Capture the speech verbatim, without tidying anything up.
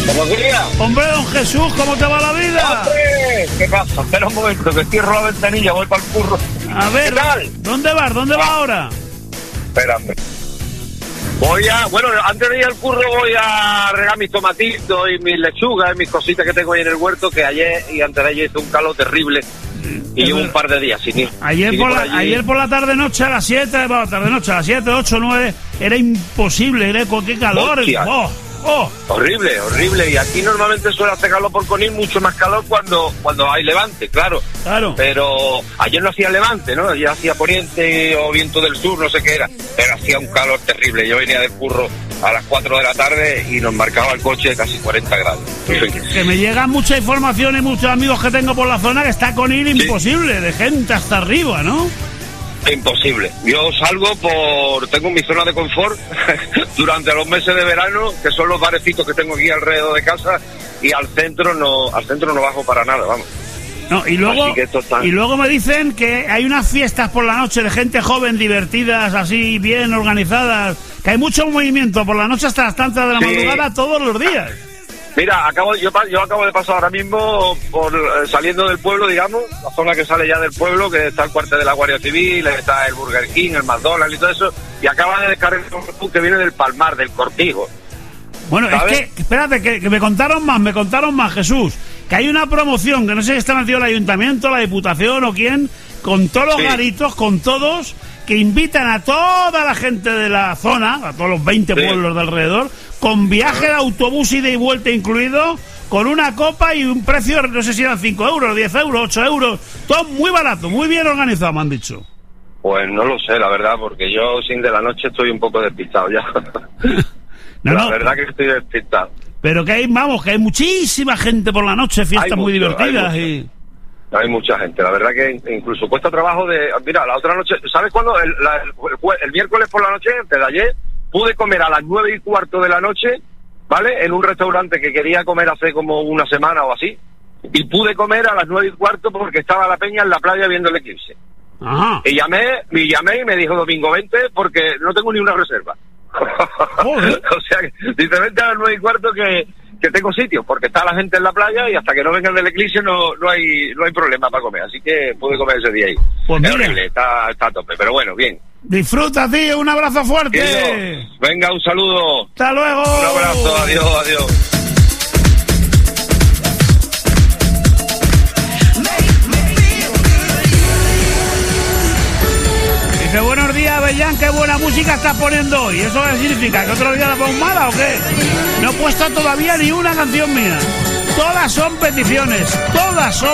Buenos días. Hombre, don Jesús, ¿cómo te va la vida? ¡Hombre! ¿Qué pasa? Espera un momento, que cierro la ventanilla, voy para el curro. A ver, ¿qué tal? ¿Dónde vas? ¿Dónde vas ahora? Espérame. Voy a... Bueno, antes de ir al curro voy a regar mis tomatitos y mis lechugas y mis cositas que tengo ahí en el huerto, que ayer y antes de ayer hizo un calor terrible. Y llevo un par de días sin ir. Ayer, sin por, ir la, por allí. ayer por la tarde-noche a las siete, bueno, tarde-noche a las siete, ocho, nueve, era imposible, era con qué calor. Oh, oh. Horrible, horrible. Y aquí normalmente suele hacer calor por Conil, mucho más calor cuando cuando hay levante, claro. Claro. Pero ayer no hacía levante, ¿no? Ya hacía poniente o viento del sur, no sé qué era. Pero hacía un calor terrible. Yo venía del curro a las cuatro de la tarde y nos marcaba el coche de casi cuarenta grados. Que, que me llega mucha información y muchos amigos que tengo por la zona que está Conil imposible, sí. De gente hasta arriba, ¿no? Imposible. Yo salgo por... Tengo mi zona de confort durante los meses de verano, que son los barecitos que tengo aquí alrededor de casa, y al centro no al centro no bajo para nada, vamos. No, y luego está... y luego me dicen que hay unas fiestas por la noche de gente joven, divertidas, así, bien organizadas, que hay mucho movimiento por la noche hasta las tantas de la sí. madrugada todos los días. Mira, acabo yo, yo acabo de pasar ahora mismo por eh, saliendo del pueblo, digamos, la zona que sale ya del pueblo, que está el cuartel de la Guardia Civil, está el Burger King, el McDonald's y todo eso, y acaba de descargar un que viene del Palmar, del Cortijo. Bueno, ¿sabes? Es que, espérate, que, que me contaron más, me contaron más, Jesús, que hay una promoción, que no sé si está metido el ayuntamiento, la diputación o quién, con todos los sí. garitos, con todos, que invitan a toda la gente de la zona, a todos los veinte sí. pueblos de alrededor, con viaje de autobús ida y vuelta incluido, con una copa y un precio, no sé si eran cinco euros, diez euros, ocho euros, todo muy barato, muy bien organizado, me han dicho. Pues no lo sé, la verdad, porque yo sin de la noche estoy un poco despistado ya. no, la no, verdad que estoy despistado. Pero que hay, vamos, que hay muchísima gente por la noche, fiestas hay muy mucho, divertidas hay y... Hay mucha gente, la verdad que incluso cuesta trabajo de... Mira, la otra noche, ¿sabes cuándo? El, la, el, el miércoles por la noche, antes de ayer, pude comer a las nueve y cuarto de la noche, ¿vale? En un restaurante que quería comer hace como una semana o así, y pude comer a las nueve y cuarto porque estaba la peña en la playa viendo el eclipse. Ajá. Y llamé, y llamé y me dijo domingo vente porque no tengo ni una reserva. O sea, dice vente a las nueve y cuarto que... que tengo sitio, porque está la gente en la playa y hasta que no vengan del eclipse no, no hay no hay problema para comer, así que pude comer ese día ahí. Pues es mira, horrible, está, está a tope, pero bueno, bien. Disfruta, tío, un abrazo fuerte. Tío, venga, un saludo. Hasta luego. Un abrazo, adiós, adiós. Dice, buenos días, Bellán, qué buena música estás poniendo hoy. ¿Eso qué significa? ¿Que otro día la pongo mala o qué? No he puesto todavía ni una canción mía. Todas son peticiones, todas son